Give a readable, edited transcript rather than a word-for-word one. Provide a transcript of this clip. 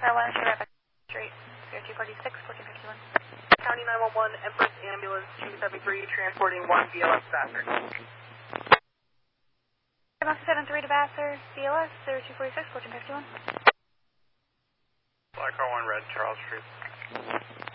Carolina Street, 0246, 1451. County 911, Empress Ambulance 273, transporting 1 BLS passenger. Master 73 to Vassar, BLS 0246, 1451. Black Car 1 Red, Charles Street.